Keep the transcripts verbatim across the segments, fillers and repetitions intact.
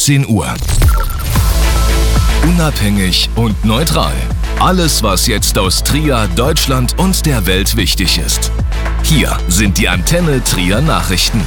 zehn Uhr. Unabhängig und neutral. Alles, was jetzt aus Trier, Deutschland und der Welt wichtig ist. Hier sind die Antenne Trier Nachrichten.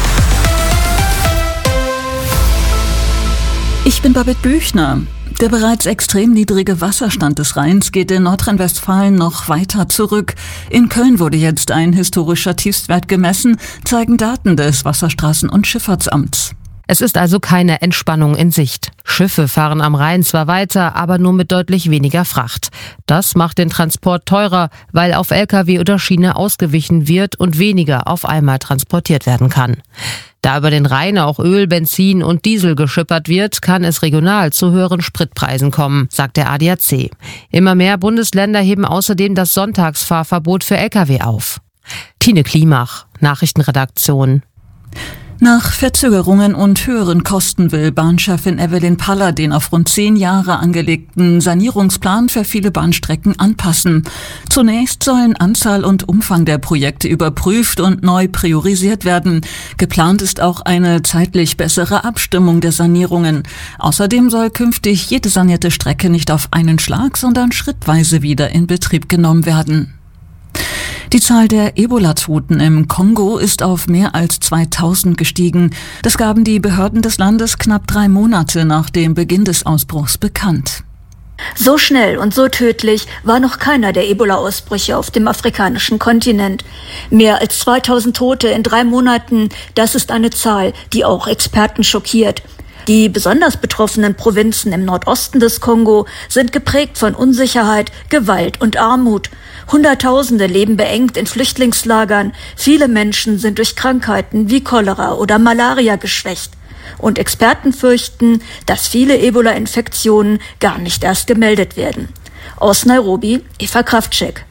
Ich bin Babette Büchner. Der bereits extrem niedrige Wasserstand des Rheins geht in Nordrhein-Westfalen noch weiter zurück. In Köln wurde jetzt ein historischer Tiefstwert gemessen, zeigen Daten des Wasserstraßen- und Schifffahrtsamts. Es ist also keine Entspannung in Sicht. Schiffe fahren am Rhein zwar weiter, aber nur mit deutlich weniger Fracht. Das macht den Transport teurer, weil auf L K W oder Schiene ausgewichen wird und weniger auf einmal transportiert werden kann. Da über den Rhein auch Öl, Benzin und Diesel geschippert wird, kann es regional zu höheren Spritpreisen kommen, sagt der A D A C. Immer mehr Bundesländer heben außerdem das Sonntagsfahrverbot für L K W auf. Tine Klimach, Nachrichtenredaktion. Nach Verzögerungen und höheren Kosten will Bahnchefin Evelyn Paller den auf rund zehn Jahre angelegten Sanierungsplan für viele Bahnstrecken anpassen. Zunächst sollen Anzahl und Umfang der Projekte überprüft und neu priorisiert werden. Geplant ist auch eine zeitlich bessere Abstimmung der Sanierungen. Außerdem soll künftig jede sanierte Strecke nicht auf einen Schlag, sondern schrittweise wieder in Betrieb genommen werden. Die Zahl der Ebola-Toten im Kongo ist auf mehr als zweitausend gestiegen. Das gaben die Behörden des Landes knapp drei Monate nach dem Beginn des Ausbruchs bekannt. So schnell und so tödlich war noch keiner der Ebola-Ausbrüche auf dem afrikanischen Kontinent. Mehr als zweitausend Tote in drei Monaten, das ist eine Zahl, die auch Experten schockiert. Die besonders betroffenen Provinzen im Nordosten des Kongo sind geprägt von Unsicherheit, Gewalt und Armut. Hunderttausende leben beengt in Flüchtlingslagern. Viele Menschen sind durch Krankheiten wie Cholera oder Malaria geschwächt. Und Experten fürchten, dass viele Ebola-Infektionen gar nicht erst gemeldet werden. Aus Nairobi, Eva Kraftschek.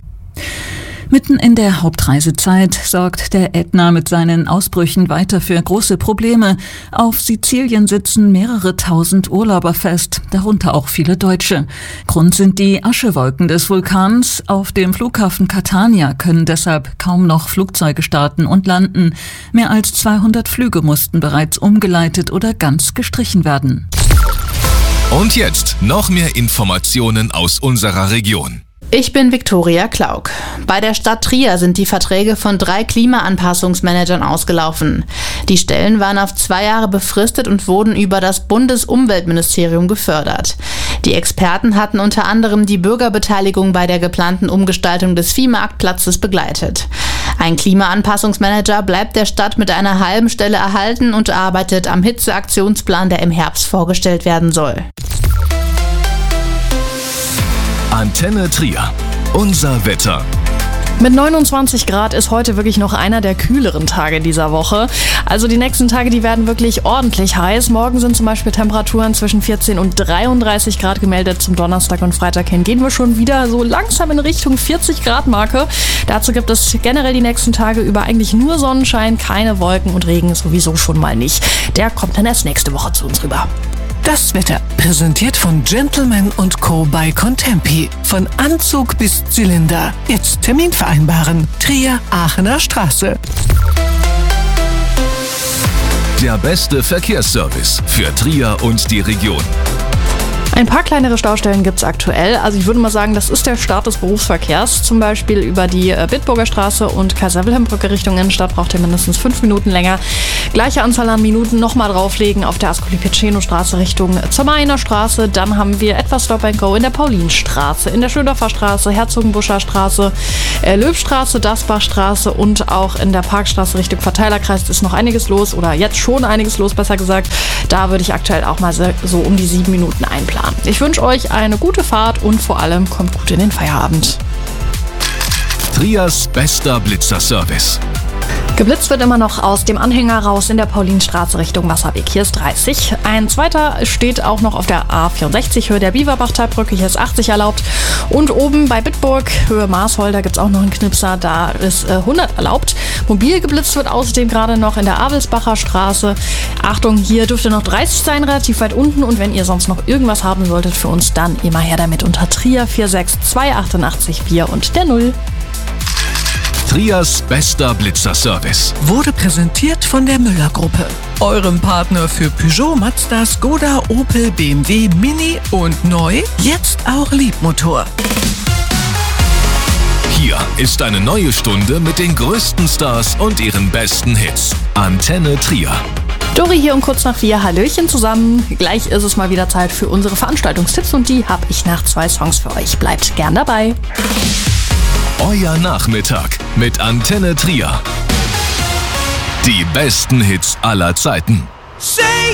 Mitten in der Hauptreisezeit sorgt der Ätna mit seinen Ausbrüchen weiter für große Probleme. Auf Sizilien sitzen mehrere tausend Urlauber fest, darunter auch viele Deutsche. Grund sind die Aschewolken des Vulkans. Auf dem Flughafen Catania können deshalb kaum noch Flugzeuge starten und landen. Mehr als zweihundert Flüge mussten bereits umgeleitet oder ganz gestrichen werden. Und jetzt noch mehr Informationen aus unserer Region. Ich bin Viktoria Klauk. Bei der Stadt Trier sind die Verträge von drei Klimaanpassungsmanagern ausgelaufen. Die Stellen waren auf zwei Jahre befristet und wurden über das Bundesumweltministerium gefördert. Die Experten hatten unter anderem die Bürgerbeteiligung bei der geplanten Umgestaltung des Viehmarktplatzes begleitet. Ein Klimaanpassungsmanager bleibt der Stadt mit einer halben Stelle erhalten und arbeitet am Hitzeaktionsplan, der im Herbst vorgestellt werden soll. Antenne Trier. Unser Wetter. Mit neunundzwanzig Grad ist heute wirklich noch einer der kühleren Tage dieser Woche. Also die nächsten Tage, die werden wirklich ordentlich heiß. Morgen sind zum Beispiel Temperaturen zwischen vierzehn und dreiunddreißig Grad gemeldet. Zum Donnerstag und Freitag hin gehen wir schon wieder so langsam in Richtung vierzig Grad Marke. Dazu gibt es generell die nächsten Tage über eigentlich nur Sonnenschein, keine Wolken und Regen sowieso schon mal nicht. Der kommt dann erst nächste Woche zu uns rüber. Das Wetter, präsentiert von Gentleman und Co. bei Contempi. Von Anzug bis Zylinder. Jetzt Termin vereinbaren. Trier, Aachener Straße. Der beste Verkehrsservice für Trier und die Region. Ein paar kleinere Staustellen gibt es aktuell. Also ich würde mal sagen, das ist der Start des Berufsverkehrs. Zum Beispiel über die Bitburger Straße und Kaiser-Wilhelm-Brücke Richtung Innenstadt braucht ihr mindestens fünf Minuten länger. Gleiche Anzahl an Minuten nochmal drauflegen auf der Ascoli-Piceno-Straße Richtung zur Mainer Straße. Dann haben wir etwas Stop and Go in der Paulinstraße, in der Schöndorfer Straße, Herzogenbuscher Straße, äh, Löbstraße, Dasbachstraße und auch in der Parkstraße Richtung Verteilerkreis ist noch einiges los oder jetzt schon einiges los, besser gesagt. Da würde ich aktuell auch mal so um die sieben Minuten einplanen. Ich wünsche euch eine gute Fahrt und vor allem kommt gut in den Feierabend. Triers bester Blitzerservice. Geblitzt wird immer noch aus dem Anhänger raus in der Paulinstraße Richtung Wasserweg. Hier ist dreißig. Ein zweiter steht auch noch auf der A vierundsechzig Höhe der Biewerbachtalbrücke. Hier ist achtzig erlaubt. Und oben bei Bitburg, Höhe Marsholder, gibt es auch noch einen Knipser. Da ist äh, hundert erlaubt. Mobil geblitzt wird außerdem gerade noch in der Abelsbacher Straße. Achtung, hier dürfte noch dreißig sein, relativ weit unten. Und wenn ihr sonst noch irgendwas haben solltet für uns, dann immer her damit unter Trier vier sechs zwei acht acht vier und der null. Trias bester Blitzerservice. Wurde präsentiert von der Müller-Gruppe, eurem Partner für Peugeot, Mazda, Skoda, Opel, B M W, Mini und neu, jetzt auch Liebmotor. Hier ist eine neue Stunde mit den größten Stars und ihren besten Hits. Antenne Trier. Dori hier um kurz nach vier. Hallöchen zusammen. Gleich ist es mal wieder Zeit für unsere Veranstaltungstipps und die habe ich nach zwei Songs für euch. Bleibt gern dabei. Euer Nachmittag mit Antenne Trier. Die besten Hits aller Zeiten.